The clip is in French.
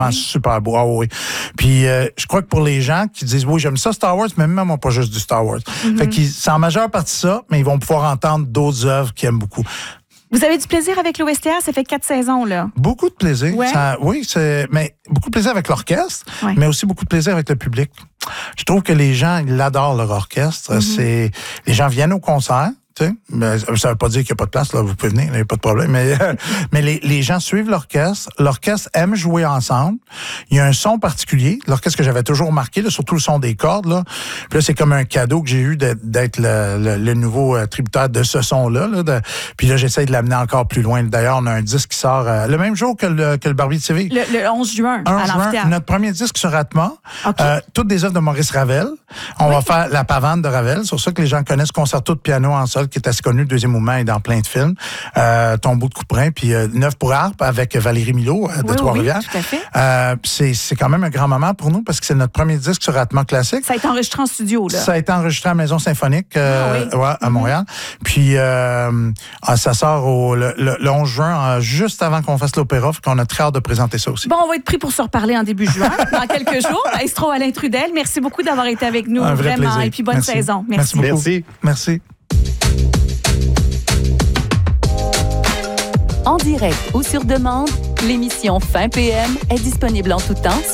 Super beau. Ah oui. Puis je crois que pour les gens qui disent oui, j'aime ça Star Wars, mais même pas juste du Star Wars. Fait que c'est en majeure partie ça, mais ils vont pouvoir entendre d'autres œuvres qu'ils aiment beaucoup. Vous avez du plaisir avec l'OSTR? Ça fait 4 saisons, là. Beaucoup de plaisir. Ouais. Mais beaucoup de plaisir avec l'orchestre, Ouais. mais aussi beaucoup de plaisir avec le public. Je trouve que les gens, ils adorent leur orchestre. Les gens viennent au concert. Mais ça ne veut pas dire qu'il n'y a pas de place, là, vous pouvez venir, il n'y a pas de problème. Mais les gens suivent l'orchestre. L'orchestre aime jouer ensemble. Il y a un son particulier. L'orchestre que j'avais toujours remarqué, là, surtout le son des cordes. Là. Puis là, c'est comme un cadeau que j'ai eu d'être le nouveau tributaire de ce son-là. Puis là, j'essaie de l'amener encore plus loin. D'ailleurs, on a un disque qui sort le même jour que le Barbie de Séville. Le 11 juin, à l'amphithéâtre. Notre premier disque sur Atma. Okay. Toutes des œuvres de Maurice Ravel. On va faire La Pavane de Ravel. C'est pour ça que les gens connaissent Concerto de piano en sol, qui est assez connu. Le deuxième mouvement est dans plein de films. Tombeau de Couperin, puis Neuf pour harpe avec Valérie Milot de Trois-Rivières. Oui, tout à fait. C'est quand même un grand moment pour nous parce que c'est notre premier disque sur Atma classique. Ça a été enregistré en studio, là. Ça a été enregistré à la Maison Symphonique à Montréal. Puis ça sort le 11 juin, juste avant qu'on fasse l'opéra, qu'on a très hâte de présenter ça aussi. Bon, on va être pris pour se reparler en début juin, dans quelques jours. Maestro Alain Trudel, merci beaucoup d'avoir été avec nous, un vrai vraiment. plaisir. Et puis bonne saison. Merci beaucoup. Merci. En direct ou sur demande, l'émission Fin PM est disponible en tout temps